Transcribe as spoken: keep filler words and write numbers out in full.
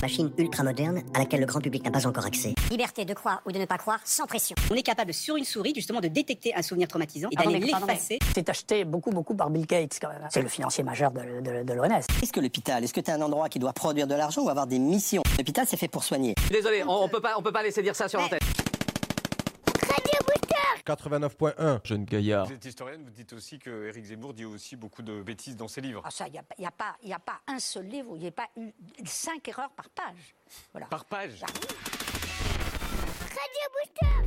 Machine ultra moderne à laquelle le grand public n'a pas encore accès. Liberté de croire ou de ne pas croire sans pression. On est capable sur une souris justement de détecter un souvenir traumatisant et d'aller l'effacer. C'est acheté beaucoup beaucoup par Bill Gates quand même. C'est le financier majeur de, de, de l'O M S. Est-ce que l'hôpital, est-ce que tu es un endroit qui doit produire de l'argent ou avoir des missions? L'hôpital, c'est fait pour soigner. Désolé, on, on peut pas, on peut pas laisser dire ça sur l'antenne. quatre-vingt-neuf point un, jeune gaillard. Vous êtes historienne, vous dites aussi que Éric Zemmour dit aussi beaucoup de bêtises dans ses livres. Ah ça, il n'y a, y a, pas- y a pas un seul livre où il n'y a pas eu cinq erreurs par page. Voilà. Par page. Radio Booster.